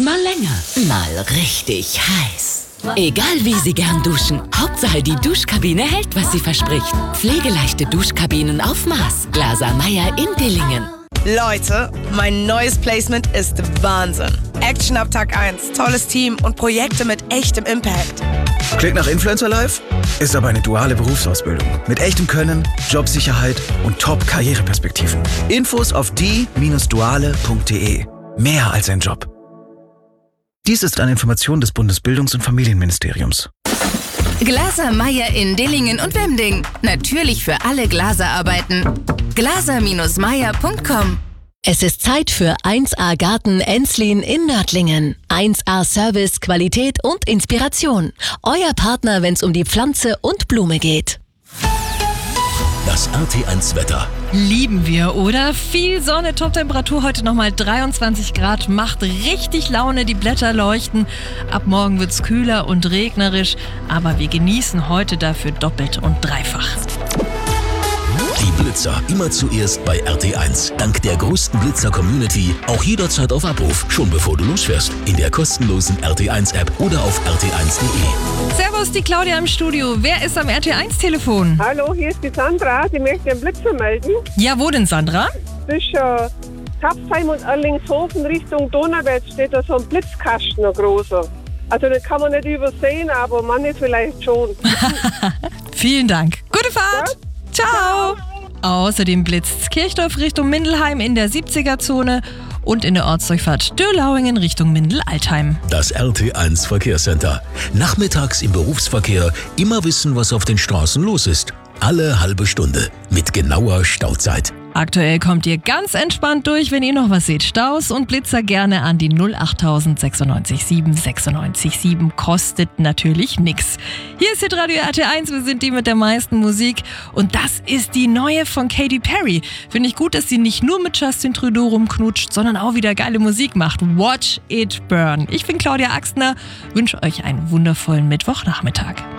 Mal länger, mal richtig heiß. Egal wie Sie gern duschen, Hauptsache die Duschkabine hält, was sie verspricht. Pflegeleichte Duschkabinen auf Maß. Glaser Meyer in Dillingen. Leute, mein neues Placement ist Wahnsinn. Action ab Tag 1, tolles Team und Projekte mit echtem Impact. Klingt nach Influencer Life? Ist aber eine duale Berufsausbildung. Mit echtem Können, Jobsicherheit und Top-Karriereperspektiven. Infos auf die-duale.de. Mehr als ein Job. Dies ist eine Information des Bundesbildungs- und Familienministeriums. Glaser Meyer in Dillingen und Wemding. Natürlich für alle Glaserarbeiten. glaser-meyer.com. Es ist Zeit für 1A Garten Enslin in Nördlingen. 1A Service, Qualität und Inspiration. Euer Partner, wenn es um die Pflanze und Blume geht. Das RT1 Wetter. Lieben wir, oder? Viel Sonne, Toptemperatur, heute nochmal 23 Grad, macht richtig Laune, die Blätter leuchten. Ab morgen wird's kühler und regnerisch, aber wir genießen heute dafür doppelt und dreifach. Die Blitzer immer zuerst bei RT1. Dank der größten Blitzer-Community auch jederzeit auf Abruf, schon bevor du losfährst. In der kostenlosen RT1-App oder auf rt1.de. Servus, die Claudia im Studio. Wer ist am RT1-Telefon? Hallo, hier ist die Sandra. Die möchte einen Blitzer melden. Ja, wo denn, Sandra? Zwischen Kapsheim und Erlingshofen Richtung Donauwärts steht da so ein Blitzkasten, ein großer. Also den kann man nicht übersehen, aber manche vielleicht schon. Vielen Dank. Gute Fahrt. Ja? Ciao. Außerdem blitzt Kirchdorf Richtung Mindelheim in der 70er-Zone und in der Ortsdurchfahrt Dürlauingen Richtung Mindel-Altheim. Das RT1 Verkehrscenter. Nachmittags im Berufsverkehr immer wissen, was auf den Straßen los ist. Alle halbe Stunde mit genauer Stauzeit. Aktuell kommt ihr ganz entspannt durch, wenn ihr noch was seht. Staus und Blitzer gerne an die 08000 96 7 96 7. Kostet natürlich nix. Hier ist Hitradio RT1, wir sind die mit der meisten Musik. Und das ist die neue von Katy Perry. Finde ich gut, dass sie nicht nur mit Justin Trudeau rumknutscht, sondern auch wieder geile Musik macht. Watch it burn. Ich bin Claudia Axtner, wünsche euch einen wundervollen Mittwochnachmittag.